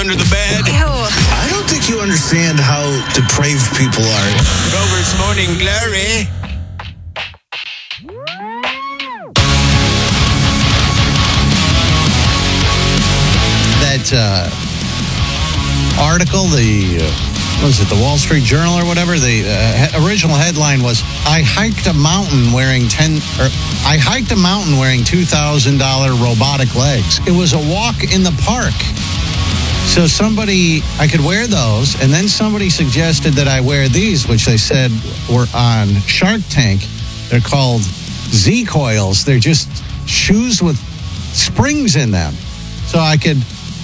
under the bed. Ew. I don't think you understand how depraved people are. Grover's Morning Glory. That article, was it the Wall Street Journal or whatever? The original headline was, I hiked a mountain wearing $2,000 robotic legs. It was a walk in the park. So I could wear those, and then somebody suggested that I wear these, which they said were on Shark Tank. They're called Z-Coils. They're just shoes with springs in them. So I could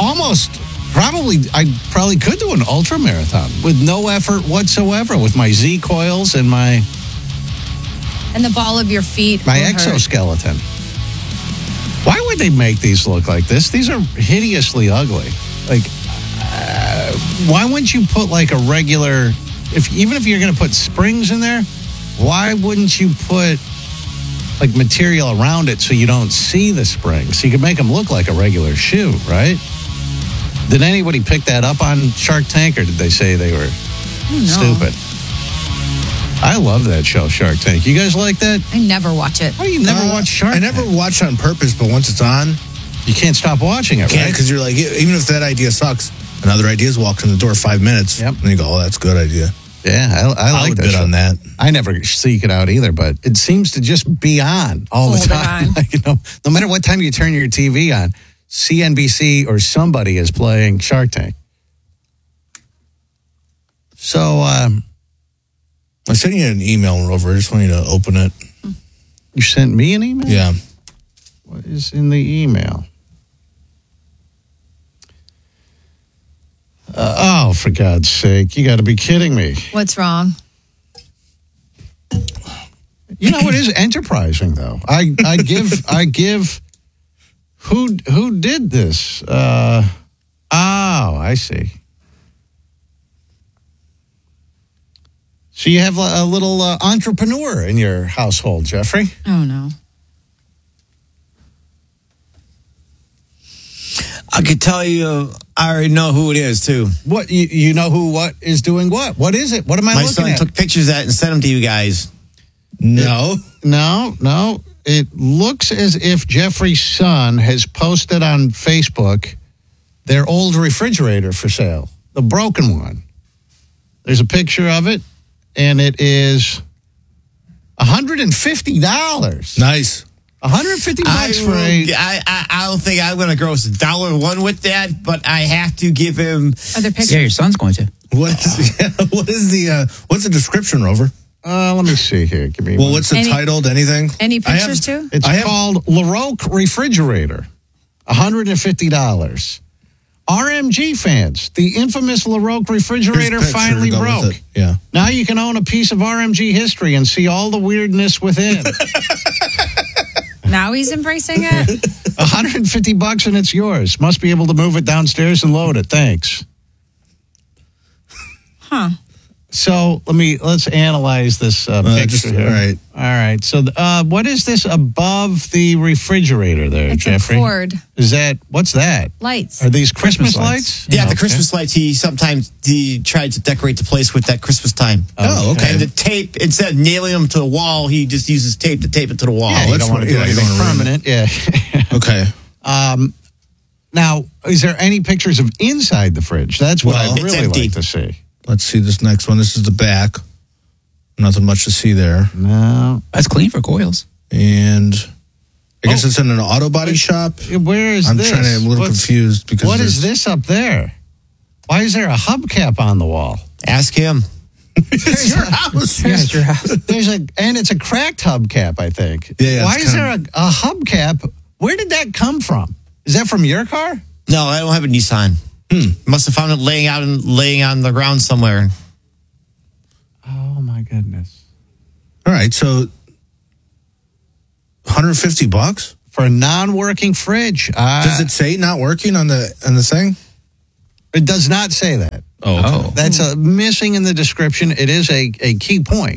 I probably could do an ultra marathon with no effort whatsoever with my Z-Coils and my ball of your feet. My exoskeleton. Why would they make these look like this? These are hideously ugly. Like, why wouldn't you put like a regular, even if you're going to put springs in there, why wouldn't you put like material around it so you don't see the springs? You could make them look like a regular shoe, right? Did anybody pick that up on Shark Tank, or did they say they were stupid? I love that show, Shark Tank. You guys like that? I never watch it. Oh, you never watch Shark Tank? I never watch on purpose, but once it's on, you can't stop watching it, right? Because you're like, even if that idea sucks, another idea's walked in the door 5 minutes. Yep. And you go, oh, that's a good idea. Yeah, I like that show. On that. I never seek it out either, but it seems to just be on all the time. Like, no matter what time you turn your TV on, CNBC or somebody is playing Shark Tank. So, I sent you an email over. I just want you to open it. You sent me an email? Yeah. What is in the email? For God's sake. You got to be kidding me. What's wrong? It is enterprising, though. I give... Who did this? I see. So you have a little entrepreneur in your household, Jeffrey? Oh, no. I could tell you, I already know who it is, too. What? You know what is doing what? What is it? What am I looking at? My son took pictures of that and sent them to you guys. No. It looks as if Jeffrey's son has posted on Facebook their old refrigerator for sale, the broken one. There's a picture of it, and it is $150. Nice. $150 for I don't think I'm going to gross $1 with that, but I have to give him. Other pictures. Yeah, your son's going to. What's the description, Rover? Let me see here. Give me. Well, what's the title? Anything? Any pictures too? It's called LaRoque Refrigerator. $150. RMG fans, the infamous LaRoque refrigerator finally broke. Yeah. Now you can own a piece of RMG history and see all the weirdness within. Now he's embracing it? $150 and it's yours. Must be able to move it downstairs and load it. Thanks. Huh. So let's analyze this picture here. All right. So what is this above the refrigerator there, it's Jeffrey? A cord. What's that? Lights. Are these Christmas lights? Yeah, the Christmas lights. He tried to decorate the place with that Christmas time. Oh, okay. And the tape, instead of nailing them to the wall, he just uses tape to tape it to the wall. Yeah, you don't want to do anything permanent. Yeah. Okay. Now, is there any pictures of inside the fridge? That's what I'd really like to see. Let's see this next one. This is the back. Nothing much to see there. No. That's clean for coils. And I guess it's in an auto body shop. Where is this? I'm a little confused because what is this up there? Why is there a hubcap on the wall? Ask him. It's your house. Yeah, it's your house. And it's a cracked hubcap, I think. Yeah, why is there a hubcap? Where did that come from? Is that from your car? No, I don't have a Nissan. Must have found it laying on the ground somewhere. Oh my goodness! All right, so $150 for a non-working fridge. Does it say not working on the thing? It does not say that. Oh, okay. That's missing in the description. It is a key point.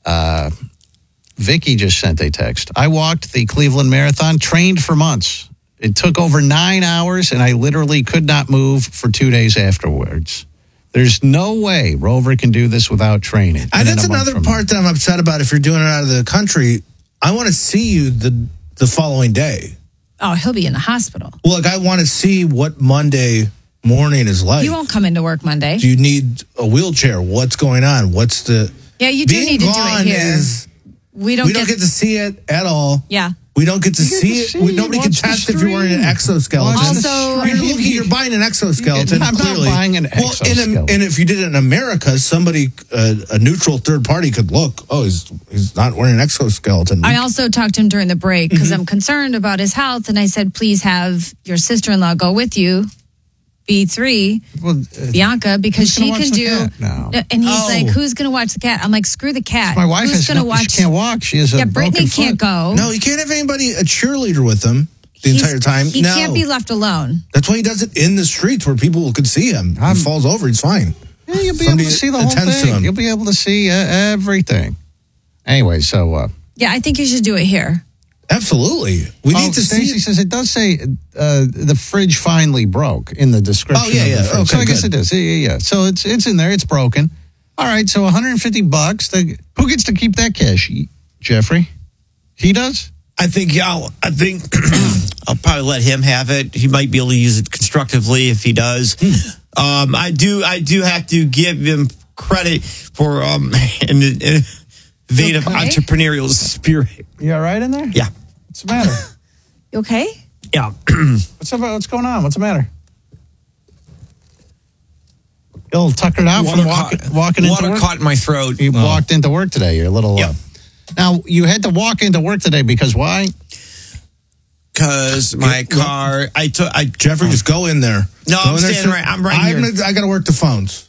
Vicky just sent a text. I walked the Cleveland Marathon, trained for months. It took over 9 hours, and I literally could not move for 2 days afterwards. There's no way Rover can do this without training. And that's another part that I'm upset about. If you're doing it out of the country, I want to see you the following day. Oh, he'll be in the hospital. Well, like I want to see what Monday morning is like. You won't come into work Monday. Do you need a wheelchair? What's going on? What's the... Yeah, you do need to do it here. We don't get to see it at all. Yeah. We don't get to see it. Nobody can test if you're wearing an exoskeleton. Also, you're buying an exoskeleton. I'm clearly. not buying an exoskeleton. And if you did it in America, somebody, a neutral third party could look, oh, he's not wearing an exoskeleton. I also talked to him during the break because I'm concerned about his health. And I said, please have your sister-in-law go with you, B3, Bianca, because she can do. No. And he's like, who's going to watch the cat? I'm like, screw the cat. My wife who's going to watch? She can't walk. She has a Brittany broken can't foot. go. No, you can't have anybody, a cheerleader with him the entire time. He can't be left alone. That's why he does it in the streets where people could see him. He falls over, he's fine. Yeah, you'll be able to see the whole thing. You'll be able to see everything. Anyway, so... yeah, I think you should do it here. Absolutely. We need to see. Stacey says it does say the fridge finally broke in the description. Oh, yeah, yeah. Okay, so I guess it is. Yeah. So it's in there. It's broken. All right, so $150. Who gets to keep that cash? Jeffrey? He does? I think I'll probably let him have it. He might be able to use it constructively if he does. I do have to give him credit for in vein of entrepreneurial spirit. You all right in there? Yeah. What's the matter? You okay? Yeah. What's going on? What's the matter? You a little tuckered out from walking into work? Water caught in my throat. You walked into work today. You're a little... now, you had to walk into work today because why? Because my car... Jeffrey, just go in there. No, I'm standing right. I'm right here. I got to work the phones.